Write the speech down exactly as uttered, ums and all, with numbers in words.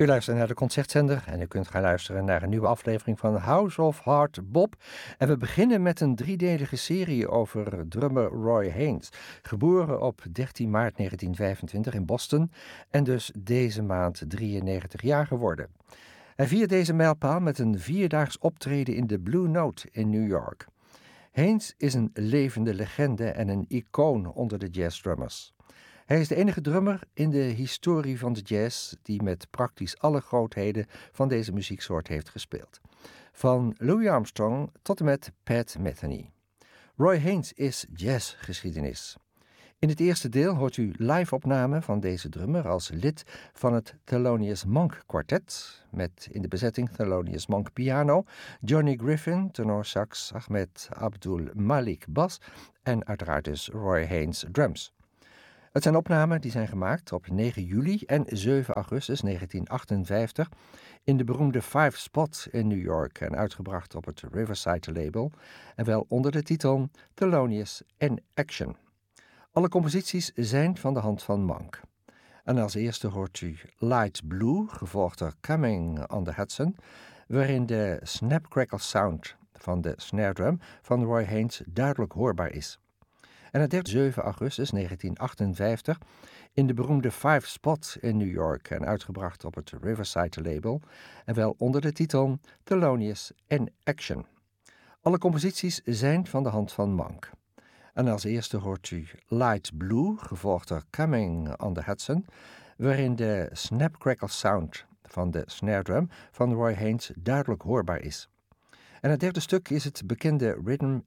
U luistert naar de Concertzender en u kunt gaan luisteren naar een nieuwe aflevering van House of Hard Bop. En we beginnen met een driedelige serie over drummer Roy Haynes. Geboren op dertien maart negentien vijfentwintig in Boston en dus deze maand drieënnegentig jaar geworden. Hij viert deze mijlpaal met een vierdaags optreden in de Blue Note in New York. Haynes is een levende legende en een icoon onder de jazzdrummers. Hij is de enige drummer in de historie van de jazz die met praktisch alle grootheden van deze muzieksoort heeft gespeeld. Van Louis Armstrong tot en met Pat Metheny. Roy Haynes is jazzgeschiedenis. In het eerste deel hoort u live-opnamen van deze drummer als lid van het Thelonious Monk Quartet, met in de bezetting Thelonious Monk piano, Johnny Griffin tenorsax, Ahmed Abdul Malik bas en uiteraard dus Roy Haynes drums. Het zijn opnamen die zijn gemaakt op negen juli en zeven augustus negentien achtenvijftig in de beroemde Five Spot in New York en uitgebracht op het Riverside label en wel onder de titel Thelonious in Action. Alle composities zijn van de hand van Monk. En als eerste hoort u Light Blue, gevolgd door Coming on the Hudson, waarin de snap-crackle sound van de snare drum van Roy Haynes duidelijk hoorbaar is. En het derde zeven augustus negentien achtenvijftig in de beroemde Five Spot in New York en uitgebracht op het Riverside label en wel onder de titel Thelonious in Action. Alle composities zijn van de hand van Monk. En als eerste hoort u Light Blue, gevolgd door Coming on the Hudson, waarin de snap-crackle sound van de snare drum van Roy Haynes duidelijk hoorbaar is. En het derde stuk is het bekende Rhythm